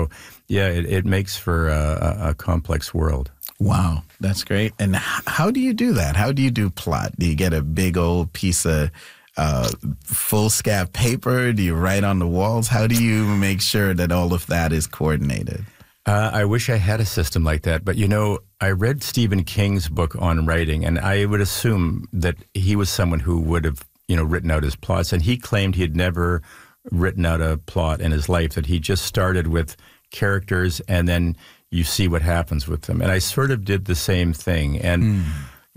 So, yeah, it makes for a complex world. Wow, that's great. And how do you do that? How do you do plot? Do you get a big old piece of foolscap paper? Do you write on the walls? How do you make sure that all of that is coordinated? I wish I had a system like that. But, I read Stephen King's book on writing, and I would assume that he was someone who would have, written out his plots. And he claimed he had never written out a plot in his life, that he just started with characters and then you see what happens with them. And I sort of did the same thing. And,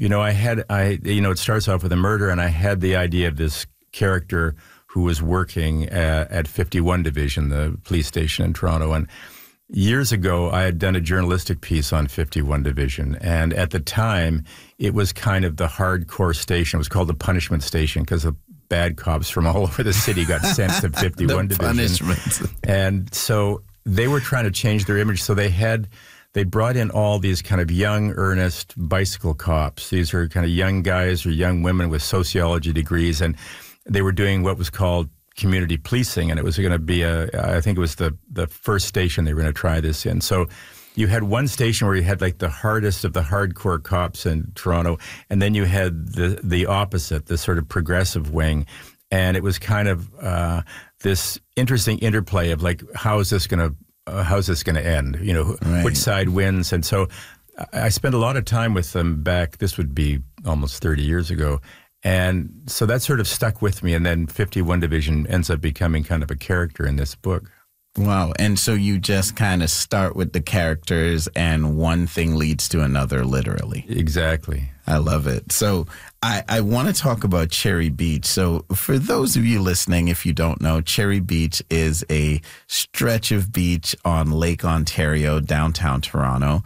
it starts off with a murder, and I had the idea of this character who was working at 51 Division, the police station in Toronto. And years ago, I had done a journalistic piece on 51 Division. And at the time, it was kind of the hardcore station. It was called the punishment station because the bad cops from all over the city got sent to 51 Division. Punishment. And so they were trying to change their image. So they brought in all these kind of young, earnest bicycle cops. These are kind of young guys or young women with sociology degrees. And they were doing what was called community policing. And it was going to be I think it was the first station they were going to try this in. So you had one station where you had like the hardest of the hardcore cops in Toronto. And then you had the opposite, the sort of progressive wing. And it was kind of this interesting interplay of like, how's this going to end? Right. Which side wins? And so I spent a lot of time with them back. This would be almost 30 years ago. And so that sort of stuck with me. And then 51 Division ends up becoming kind of a character in this book. Wow. And so you just kind of start with the characters and one thing leads to another, literally. Exactly. I love it. So I want to talk about Cherry Beach. So for those of you listening, if you don't know, Cherry Beach is a stretch of beach on Lake Ontario, downtown Toronto.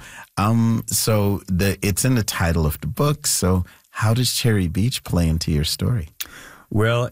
So it's in the title of the book. So how does Cherry Beach play into your story? Well,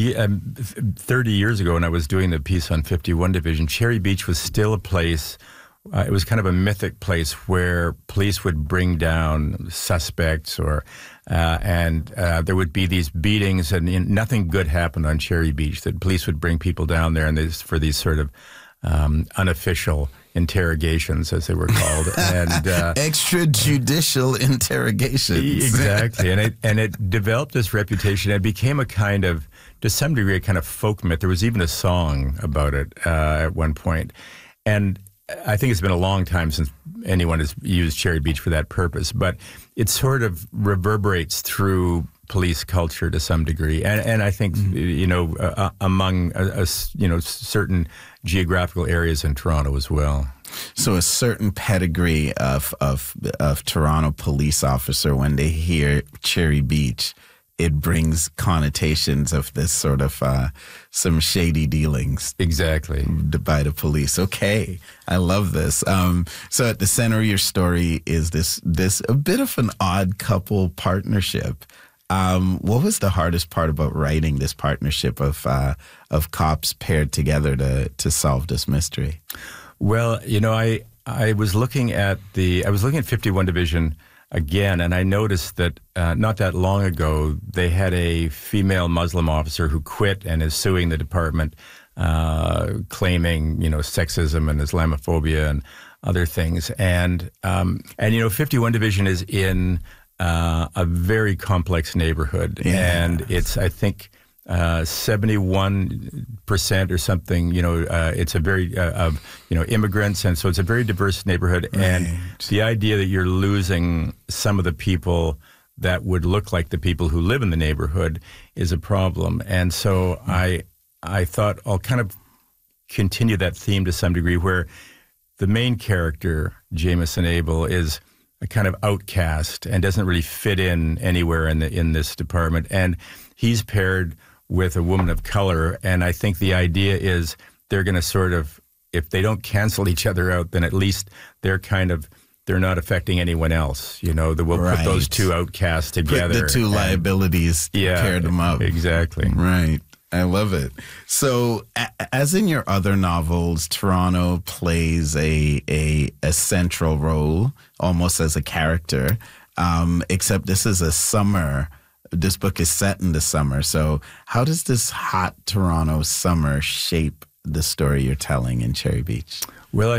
30 years ago when I was doing the piece on 51 Division, Cherry Beach was still a place, it was kind of a mythic place where police would bring down suspects and there would be these beatings and nothing good happened on Cherry Beach. The police would bring people down there for these sort of unofficial interrogations, as they were called, and extrajudicial interrogations. Exactly, and it developed this reputation. It became a kind of, to some degree, a kind of folk myth. There was even a song about it at one point, and I think it's been a long time since anyone has used Cherry Beach for that purpose. But it sort of reverberates through police culture to some degree, and I think among certain geographical areas in Toronto as well. So a certain pedigree of Toronto police officer, when they hear Cherry Beach, it brings connotations of this sort of some shady dealings. Exactly. By the police. Okay, I love this. So at the center of your story is this a bit of an odd couple partnership. What was the hardest part about writing this partnership of cops paired together to solve this mystery? Well, I was looking at 51 Division again, and I noticed that not that long ago they had a female Muslim officer who quit and is suing the department, claiming sexism and Islamophobia and other things. And 51 Division is in a very complex neighborhood, and it's, I think, 71% or something. It's a very immigrants, and so it's a very diverse neighborhood. Right. And the idea that you're losing some of the people that would look like the people who live in the neighborhood is a problem. And so I thought I'll kind of continue that theme to some degree, where the main character, Jameson Abel, is a kind of outcast and doesn't really fit in anywhere in this department. And he's paired with a woman of color. And I think the idea is they're going to sort of, if they don't cancel each other out, then at least they're not affecting anyone else. We'll put those two outcasts together. Put the two liabilities, pair them up. Exactly. Right. I love it. So, as in your other novels, Toronto plays a central role, almost as a character, except this is a summer. This book is set in the summer. So, how does this hot Toronto summer shape the story you're telling in Cherry Beach? Well,